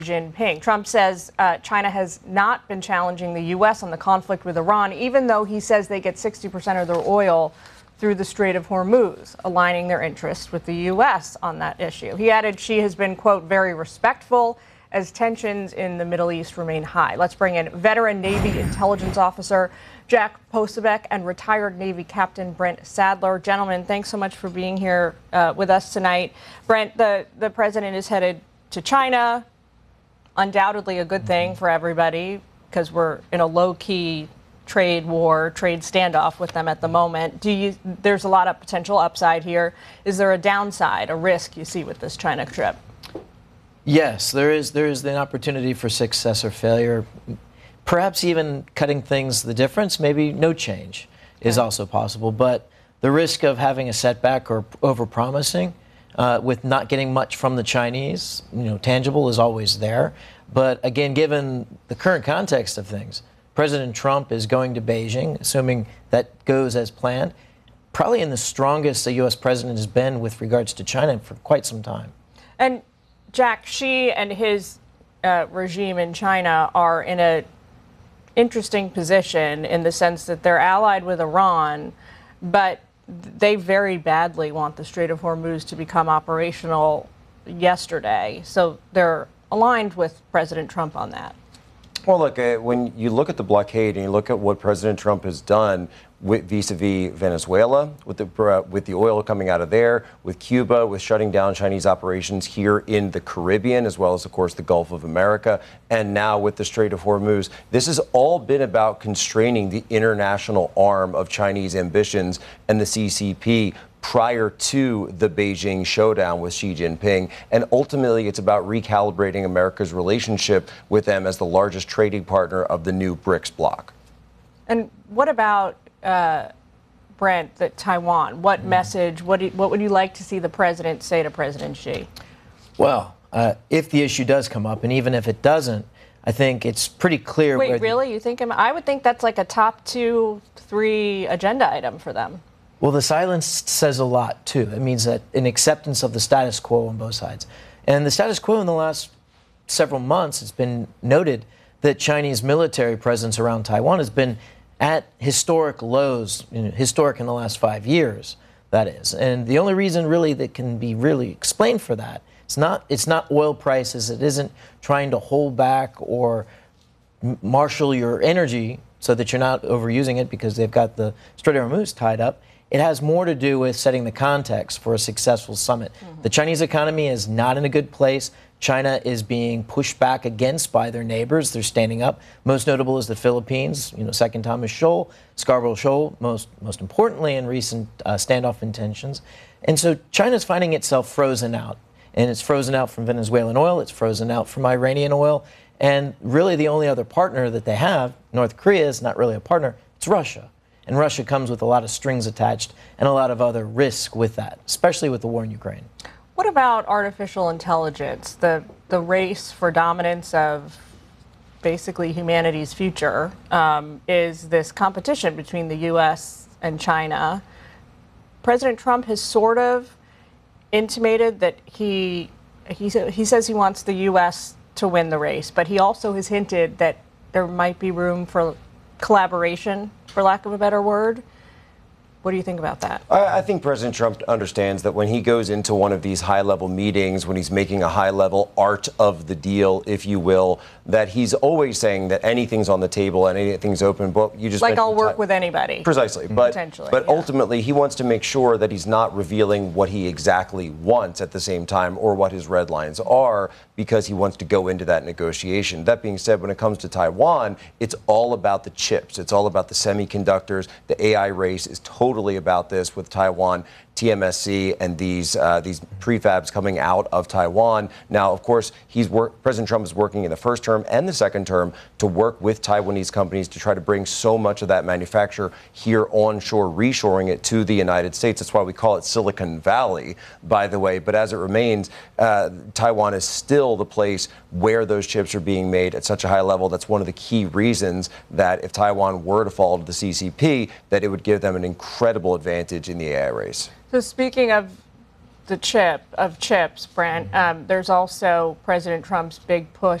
Jinping. Trump says China has not been challenging the U.S. on the conflict with Iran, even though he says they get 60% of their oil through the Strait of Hormuz, aligning their interests with the U.S. on that issue. He added Xi has been, quote, very respectful as tensions in the Middle East remain high. Let's bring in veteran Navy intelligence officer Jack Posobiec and retired Navy Captain Brent Sadler. Gentlemen, thanks so much for being here with us tonight. Brent, the president is headed to China. Undoubtedly a good thing for everybody because we're in a low-key trade war, trade standoff with them at the moment. There's a lot of potential upside here. Is there a downside, a risk you see with this China trip? Yes, there is an opportunity for success or failure. Perhaps even cutting things the difference, maybe no change is also possible. But the risk of having a setback or overpromising with not getting much from the Chinese, tangible, is always there. But again, given the current context of things, President Trump is going to Beijing, assuming that goes as planned, probably in the strongest a U.S. president has been with regards to China for quite some time. And Jack, Xi and his regime in China are in an interesting position in the sense that they're allied with Iran, but they very badly want the Strait of Hormuz to become operational yesterday. So they're aligned with President Trump on that. Well, look, when you look at the blockade and you look at what President Trump has done vis-a-vis Venezuela, with the oil coming out of there, with Cuba, with shutting down Chinese operations here in the Caribbean, as well as, of course, the Gulf of America, and now with the Strait of Hormuz, this has all been about constraining the international arm of Chinese ambitions and the CCP prior to the Beijing showdown with Xi Jinping. And ultimately, it's about recalibrating America's relationship with them as the largest trading partner of the new BRICS bloc. And what about, Brent, Taiwan? What message, what would you like to see the president say to President Xi? Well, if the issue does come up, and even if it doesn't, I think it's pretty clear. Wait, really? You think? I would think that's like a top 2, 3 agenda item for them. Well, the silence says a lot, too. It means that an acceptance of the status quo on both sides. And the status quo in the last several months, it's been noted that Chinese military presence around Taiwan has been at historic lows, historic in the last 5 years, that is. And the only reason really that can be really explained for that, it's not oil prices. It isn't trying to hold back or marshal your energy so that you're not overusing it because they've got the Strait of Hormuz tied up. It has more to do with setting the context for a successful summit. The Chinese economy is not in a good place. China is being pushed back against by their neighbors. They're standing up. Most notable is the Philippines, Second Thomas Shoal, Scarborough Shoal, most importantly in recent standoff intentions. And so China's finding itself frozen out. And it's frozen out from Venezuelan oil. It's frozen out from Iranian oil. And really the only other partner that they have, North Korea, is not really a partner. It's Russia. And Russia comes with a lot of strings attached and a lot of other risk with that, especially with the war in Ukraine. What about artificial intelligence, the race for dominance of basically humanity's future? Is this competition between the U.S. and China? President Trump has sort of intimated that he says he wants the U.S. to win the race, but he also has hinted that there might be room for collaboration, for lack of a better word. What do you think about that? I think President Trump understands that when he goes into one of these high-level meetings, when he's making a high-level art of the deal, if you will, that he's always saying that anything's on the table and anything's open. But you just like I'll work with anybody. Precisely. But ultimately, he wants to make sure that he's not revealing what he exactly wants at the same time or what his red lines are, because he wants to go into that negotiation. That being said, when it comes to Taiwan, it's all about the chips. It's all about the semiconductors. The AI race is totally about this with Taiwan, TSMC, and these prefabs coming out of Taiwan. Now, of course, President Trump is working in the first term and the second term to work with Taiwanese companies to try to bring so much of that manufacture here onshore, reshoring it to the United States. That's why we call it Silicon Valley, by the way. But as it remains, Taiwan is still the place where those chips are being made at such a high level. That's one of the key reasons that if Taiwan were to fall to the CCP, that it would give them an incredible advantage in the AI race. So speaking of the chips, Brent, there's also President Trump's big push